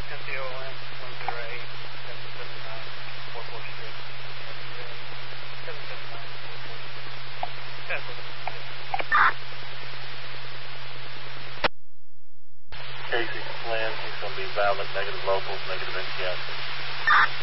SCON 108-779-446. 779-446. That's what it is. Casey, Lynn, he's going to be valid, negative locals, negative NCIC.